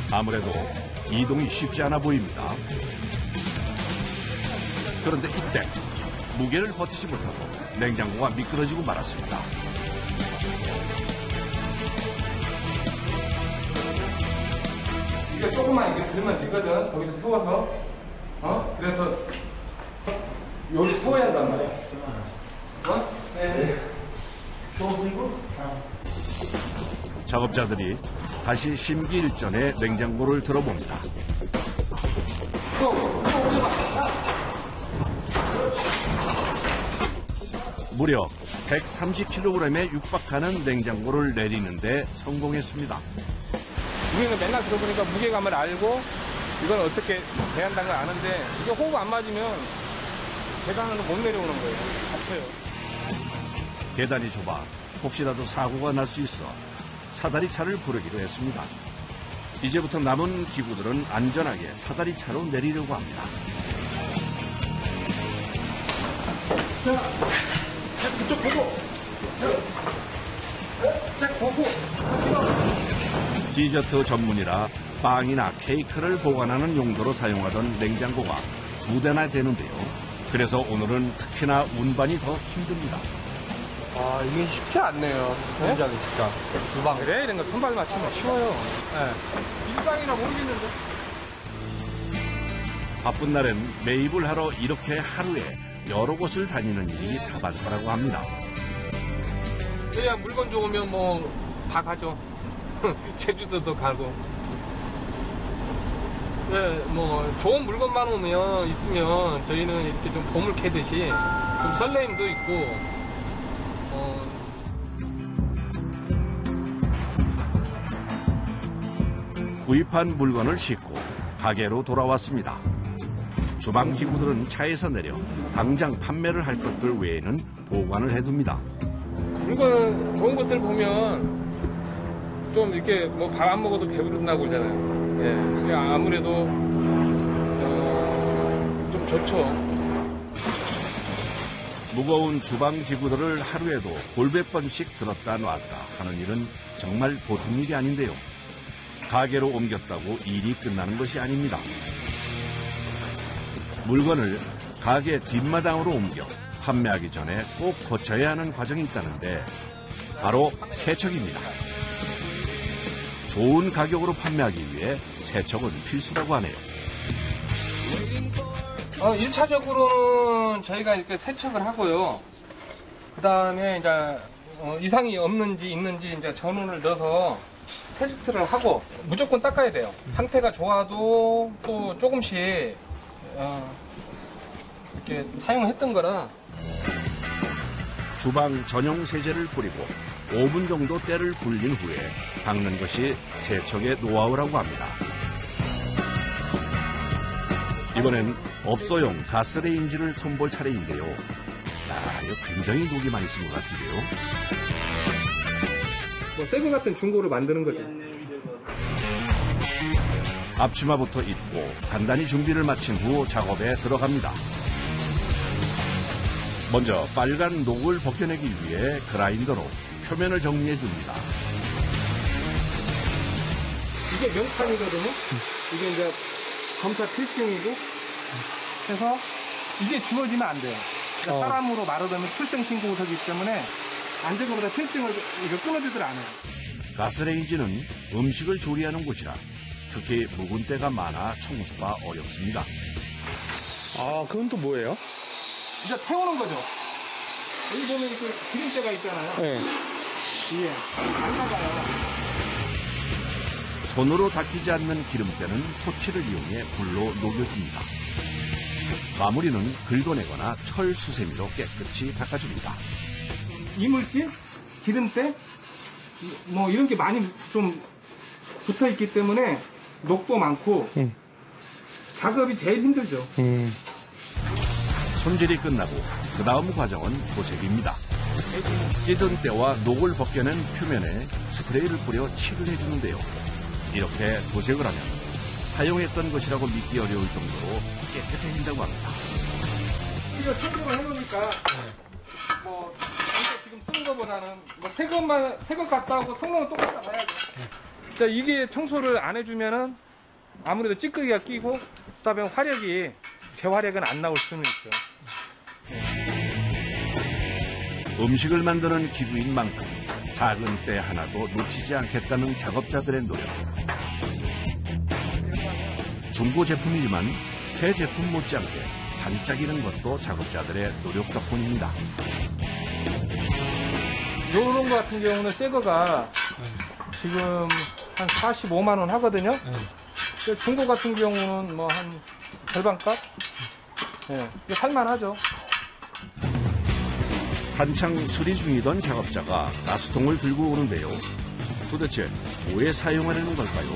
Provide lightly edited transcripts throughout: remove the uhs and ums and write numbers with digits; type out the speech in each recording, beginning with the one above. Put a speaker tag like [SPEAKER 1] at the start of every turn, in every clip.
[SPEAKER 1] 아무래도 이동이 쉽지 않아 보입니다. 그런데 이때 무게를 버티지 못하고 냉장고가 미끄러지고 말았습니다.
[SPEAKER 2] 이게 조금만 이렇게 들면 되거든. 거기서 세워서. 그래서 여기 세워야 한단 말이야. 네.
[SPEAKER 1] 작업자들이 다시 심기일전에 냉장고를 들어봅니다. 무려 130kg에 육박하는 냉장고를 내리는데 성공했습니다.
[SPEAKER 2] 우리는 맨날 들어보니까 무게감을 알고 이걸 어떻게 돼야 한다는 걸 아는데 이게 호흡 안 맞으면 계단으로 못 내려오는 거예요. 다쳐요.
[SPEAKER 1] 계단이 좁아 혹시라도 사고가 날 수 있어 사다리차를 부르기로 했습니다. 이제부터 남은 기구들은 안전하게 사다리차로 내리려고 합니다.
[SPEAKER 2] 자, 이쪽 보고. 자, 보고.
[SPEAKER 1] 디저트 전문이라 빵이나 케이크를 보관하는 용도로 사용하던 냉장고가 2대나 되는데요. 그래서 오늘은 특히나 운반이 더 힘듭니다.
[SPEAKER 2] 아, 이게 쉽지 않네요.
[SPEAKER 3] 굉장히 진짜. 주방.
[SPEAKER 2] 그래, 이런 거 손발 맞추면 쉬워요. 네. 일상이라 모르겠는데.
[SPEAKER 1] 바쁜 날엔 매입을 하러 이렇게 하루에 여러 곳을 다니는 일이 다반사라고 합니다.
[SPEAKER 2] 저희야 물건 좋으면 뭐 다 가죠. 제주도도 가고. 네, 뭐 좋은 물건만 오면 있으면 저희는 이렇게 좀 보물 캐듯이 좀 설레임도 있고.
[SPEAKER 1] 구입한 물건을 싣고 가게로 돌아왔습니다. 주방 기구들은 차에서 내려 당장 판매를 할 것들 외에는 보관을 해둡니다.
[SPEAKER 2] 물건 좋은 것들 보면 좀 이렇게 뭐 밥 안 먹어도 배부른다고 그러잖아요. 예, 아무래도 좀 좋죠.
[SPEAKER 1] 무거운 주방 기구들을 하루에도 골백 번씩 들었다 놨다 하는 일은 정말 보통 일이 아닌데요. 가게로 옮겼다고 일이 끝나는 것이 아닙니다. 물건을 가게 뒷마당으로 옮겨 판매하기 전에 꼭 거쳐야 하는 과정이 있다는데 바로 세척입니다. 좋은 가격으로 판매하기 위해 세척은 필수라고 하네요.
[SPEAKER 2] 1차적으로는 저희가 이렇게 세척을 하고요. 그 다음에 이제 이상이 없는지 있는지 이제 전원을 넣어서 테스트를 하고 무조건 닦아야 돼요. 상태가 좋아도 또 조금씩 이렇게 사용했던 거라.
[SPEAKER 1] 주방 전용 세제를 뿌리고 5분 정도 때를 불린 후에 닦는 것이 세척의 노하우라고 합니다. 이번엔 업소용 가스레인지를 손볼 차례인데요. 이거 굉장히 녹이 많이 쓴 것 같은데요.
[SPEAKER 2] 뭐 새거 같은 중고를 만드는 거죠.
[SPEAKER 1] 앞치마부터 입고 간단히 준비를 마친 후 작업에 들어갑니다. 먼저 빨간 녹을 벗겨내기 위해 그라인더로 표면을 정리해 줍니다.
[SPEAKER 2] 이게 명판이거든요. 이게 이제 검사 필증이고 해서 이게 주어지면 안 돼요. 그러니까 사람으로 말하자면 출생 신고서이기 때문에 안전거보다 필증을 이거 끊어주질 않아요.
[SPEAKER 1] 가스레인지는 음식을 조리하는 곳이라 특히 묵은 때가 많아 청소가 어렵습니다.
[SPEAKER 3] 아, 그건 또 뭐예요?
[SPEAKER 2] 이제 태우는 거죠. 여기 보면 그 기름때가 있잖아요.
[SPEAKER 3] 네.
[SPEAKER 2] 위에 안 나가요.
[SPEAKER 1] 손으로 닦이지 않는 기름때는 토치를 이용해 불로 녹여줍니다. 마무리는 긁어내거나 철 수세미로 깨끗이 닦아줍니다.
[SPEAKER 2] 이물질, 기름때, 뭐 이런 게 많이 좀 붙어 있기 때문에 녹도 많고 작업이 제일 힘들죠.
[SPEAKER 1] 손질이 끝나고 그 다음 과정은 도색입니다. 찌든 때와 녹을 벗겨낸 표면에 스프레이를 뿌려 칠을 해주는데요. 이렇게 도색을 하면 사용했던 것이라고 믿기 어려울 정도로 깨끗해진다고 합니다.
[SPEAKER 2] 이거 청소를 해놓으니까 뭐 이거 지금 쓰는 것보다는 뭐 새 것 같다 하고 성능은 똑같다 봐야죠. 자, 이게 청소를 안 해주면은 아무래도 찌꺼기가 끼고 그다음에 화력이 제 화력은 안 나올 수는 있죠.
[SPEAKER 1] 음식을 만드는 기구인 만큼 작은 때 하나도 놓치지 않겠다는 작업자들의 노력. 중고 제품이지만 새 제품 못지않게 반짝이는 것도 작업자들의 노력 덕분입니다.
[SPEAKER 2] 요런 거 같은 경우는 새 거가 지금 한 45만 원 하거든요. 중고 같은 경우는 뭐 한 절반값? 예, 이게 살만하죠.
[SPEAKER 1] 한창 수리 중이던 작업자가 가스통을 들고 오는데요. 도대체 뭐에 사용하려는 걸까요?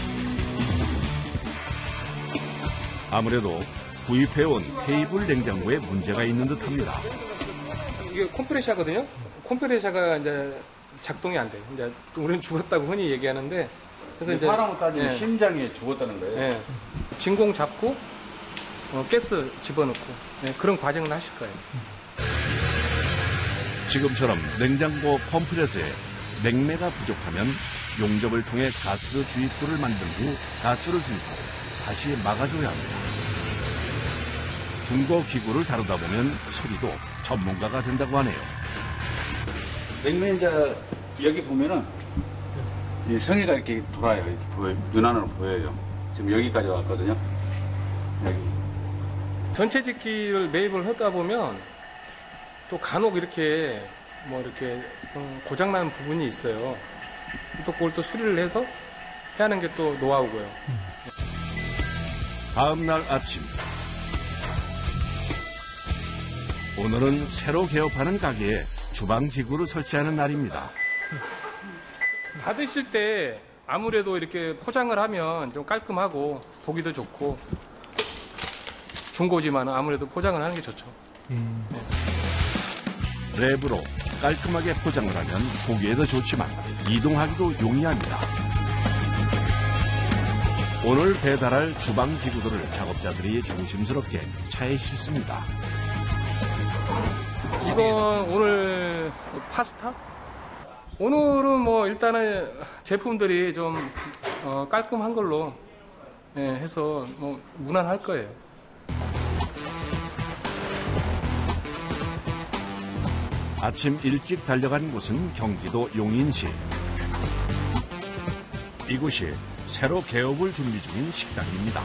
[SPEAKER 1] 아무래도 구입해온 테이블 냉장고에 문제가 있는 듯합니다.
[SPEAKER 2] 이게 컴프레셔거든요. 컴프레셔가 이제 작동이 안 돼요. 이제 우리는 죽었다고 흔히 얘기하는데, 그래서 이제
[SPEAKER 4] 사람으로 따지면
[SPEAKER 2] 예.
[SPEAKER 4] 심장이 죽었다는 거예요.
[SPEAKER 2] 예. 진공 잡고 가스 집어넣고 그런 과정을 하실 거예요.
[SPEAKER 1] 지금처럼 냉장고 컴프레서에 냉매가 부족하면 용접을 통해 가스 주입구를 만든 후 가스를 주입하고 다시 막아줘야 합니다. 중고 기구를 다루다 보면 소리도 전문가가 된다고 하네요.
[SPEAKER 4] 냉면 이제 여기 보면은 이 성의가 이렇게 돌아요. 이렇게 보여, 윤환으로 보여요. 지금 여기까지 왔거든요. 여기.
[SPEAKER 2] 전체 집기를 매입을 하다 보면 또 간혹 이렇게 뭐 이렇게 고장나는 부분이 있어요. 또 그걸 또 수리를 해서 해야 하는 게 또 노하우고요.
[SPEAKER 1] 다음 날 아침. 오늘은 새로 개업하는 가게에 주방 기구를 설치하는 날입니다.
[SPEAKER 2] 받으실 때 아무래도 이렇게 포장을 하면 좀 깔끔하고 보기도 좋고, 중고지만 아무래도 포장을 하는 게 좋죠.
[SPEAKER 1] 랩으로 깔끔하게 포장을 하면 보기에도 좋지만 이동하기도 용이합니다. 오늘 배달할 주방 기구들을 작업자들이 조심스럽게 차에 싣습니다.
[SPEAKER 2] 이건 오늘 파스타? 오늘은 뭐 일단은 제품들이 좀 깔끔한 걸로 해서 뭐 무난할 거예요.
[SPEAKER 1] 아침 일찍 달려간 곳은 경기도 용인시. 이곳이 새로 개업을 준비 중인 식당입니다.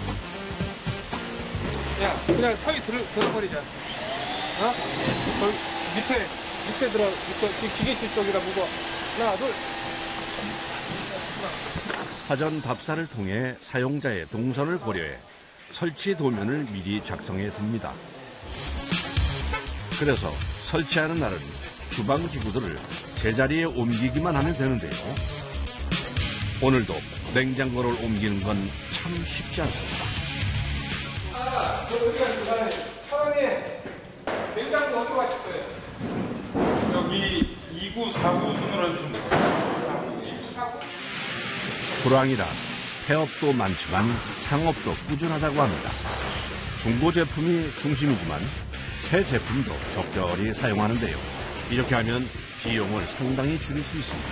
[SPEAKER 2] 야, 그냥 사위 들어버리자. 어? 밑에 들어, 밑에 기계실 쪽이라 보고. 하나, 둘.
[SPEAKER 1] 사전 답사를 통해 사용자의 동선을 고려해 설치 도면을 미리 작성해 둡니다. 그래서 설치하는 날은 주방 기구들을 제자리에 옮기기만 하면 되는데요. 오늘도 냉장고를 옮기는 건 참 쉽지 않습니다.
[SPEAKER 2] 사장님, 냉장고 어디로 가실 거예요?
[SPEAKER 5] 여기 2구, 4구 순으로 해주시면 돼요.
[SPEAKER 1] 불황이라 폐업도 많지만 상업도 꾸준하다고 합니다. 중고 제품이 중심이지만 새 제품도 적절히 사용하는데요. 이렇게 하면 비용을 상당히 줄일 수 있습니다.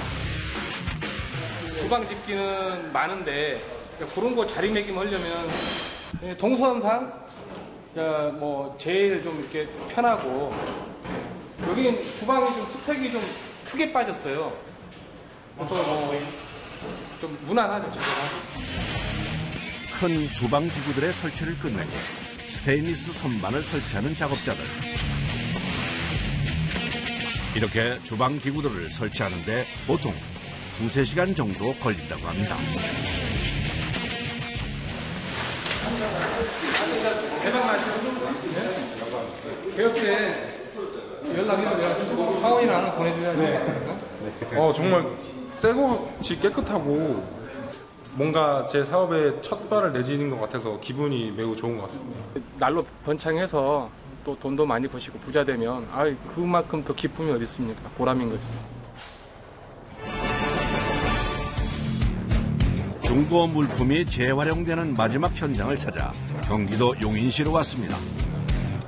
[SPEAKER 2] 주방 집기는 많은데 그런 거 자리매김하려면 동선상 뭐 제일 좀 이렇게 편하고, 여기는 주방이 좀 스펙이 좀 크게 빠졌어요. 그래서 뭐 좀 무난하죠, 제가.
[SPEAKER 1] 큰 주방 기구들의 설치를 끝내고 스테인리스 선반을 설치하는 작업자들. 이렇게 주방 기구들을 설치하는데 보통 2-3시간 정도 걸린다고 합니다.
[SPEAKER 2] 대박 나시고, 개업 때 연락해요. 내가 사원이나 하나 보내줘야지.
[SPEAKER 5] 정말 새것이 깨끗하고 뭔가 제 사업에 첫 발을 내딛는 것 같아서 기분이 매우 좋은 것 같습니다.
[SPEAKER 2] 날로 번창해서 또 돈도 많이 버시고 부자 되면 그만큼 더 기쁨이 어디 있습니까? 보람인 거죠.
[SPEAKER 1] 중고 물품이 재활용되는 마지막 현장을 찾아 경기도 용인시로 왔습니다.